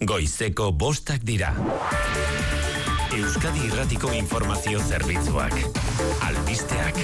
Goizeko 5 dira. Euskadi Irratiko Informazio Zerbitzuak. Albisteak.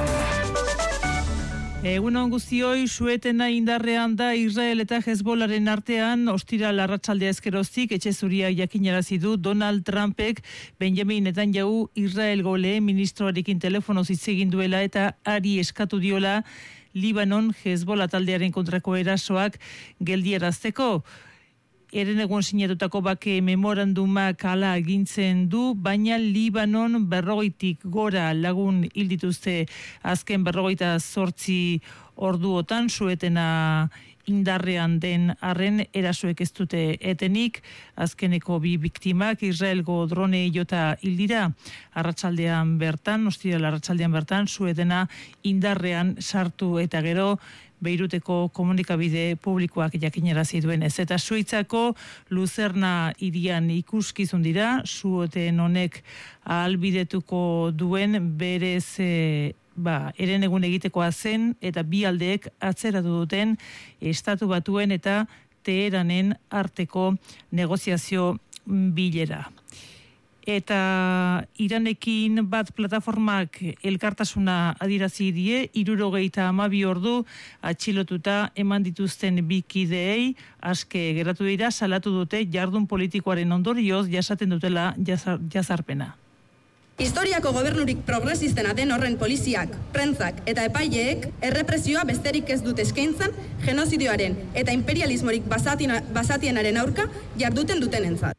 Egunon guztioi, suetena indarrean da Israel eta Hezbollaren artean, ostiral arratsaldea ezkeroztik, etxe zuria jakinarazi du Donald Trumpek Benjamin Netanyahu Israelgo lehen ministroarekin telefonoz hitz egin duela eta ari eskatu diola Libanon Hezbollah taldearen kontrako erasoak geldierazteko. Eren egun sinatutako bake memorandumak hala egintzen du, baina Libanon 40 gora lagun hil dituzte azken 48 orduotan, suetena indarrean den arren erasoek ez dute etenik. Azkeneko 2 biktimak Israelgo drone jota hil dira. Arratsaldean bertan, ostiral arratsaldean bertan, suetena indarrean sartu eta gero Beiruteko komunikabide publikoak jakinarazi duenez. Eta Suitzako Luzerna hirian ikuskizun dira, sueten honek ahalbidetuko duen berez eren egun egitekoa zen eta bi aldeek atzeratu duten Estatu Batuen eta Teheranen arteko negoziazio bilera. Eta Iranekin bat plataformak elkartasuna adirazi die, 72 ordu atxilotuta eman dituzten bi kideei, aske geratu dira, salatu dute jardun politikoaren ondorioz jasaten dutela jazarpena. Historiako gobernurik progresistena den horren poliziak, prentzak eta epaileek errepresioa besterik ez dute eskaintzen genozidioaren eta imperialismorik basatienaren aurka jarduten dutenentzat.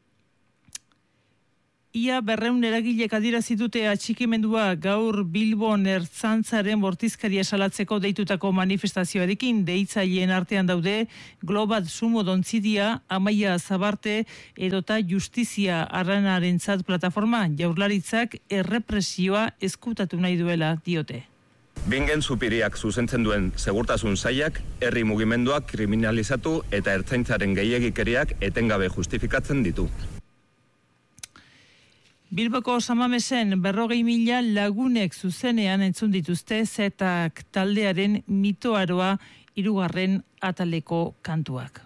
Ia 200 eragilek adierazi dute atxikimendua gaur Bilbon ertzaintzaren bortizkaria salatzeko deitutako manifestazioarekin. Deitzaileen artean daude Globat Sumo Dontzidia, Amaia Zabarte edota Justizia Arranarentzat plataforma. Jaurlaritzak errepresioa eskutatu nahi duela diote. Bingen Supiriak zuzentzen duen segurtasun sailak herri mugimenduak kriminalizatu eta ertzaintzaren gehiegikeriak etengabe justifikatzen ditu. Bilboko Samamesen 40.000 lagunek zuzenean entzun dituzte Zetak taldearen mitoaroa 3. ataleko kantuak.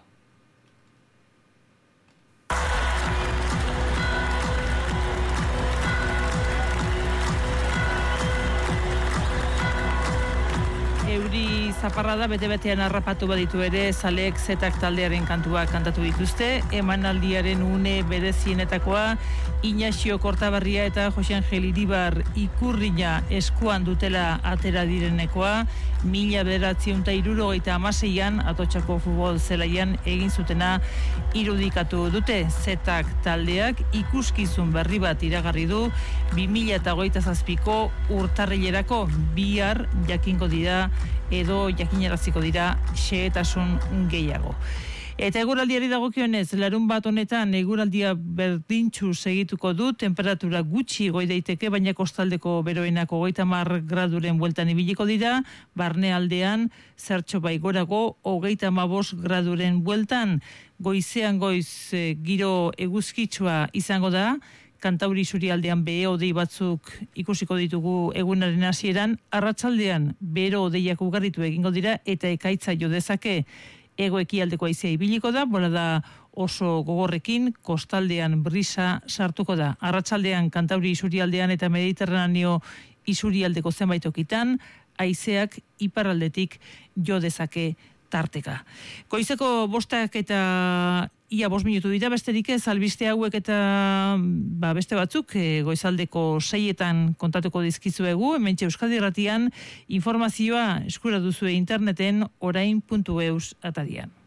Euri zaparrada bete-betean harrapatu baditu ere, zaleek Zetak taldearen kantuak kantatu dituzte. Emanaldiaren une berezienetakoa, Inaxio Kortabarria eta Jose Angel Iribar ikurrina eskuan dutela atera direnekoa, 1976an Atotxako futbol zelaian egin zutena irudikatu dute. Zetak taldeak ikuskizun berri bat iragarri du 2027ko urtarrilerako, bihar jakingo dira edo jakinaraziko dira xehetasun gehiago. Eta eguraldiari dagokionez, larunbat honetan eguraldia berdintsu segituko du, temperatura gutxi goi daiteke, baina kostaldeko beroenak 30 graduren bueltan ibiliko dira, barnealdean zertxo bai gorago 35 graduren bueltan, goizean goiz giro eguzkitsua izango da, Kantauri isurialdean bero-hodei batzuk ikusiko ditugu egunaren hasieran, arratsaldean bero-hodeiak ugaritu egingo dira eta ekaitza jo dezake. Hego-ekialdeko haizea ibiliko da, bolada oso gogorrekin, kostaldean brisa sartuko da. Arratsaldean Kantauri isurialdean eta Mediterraneo isurialdeko zenbait tokitan, haizeak iparraldetik jo dezake tarteka. Goizeko 5 eta ia 5 minutu dira, besterik ez, albiste hauek eta beste batzuk goizaldeko 6etan kontatuko dizkizuegu, hementxe Euskadi Irratian informazioa eskura duzue interneten orain.eus atadian.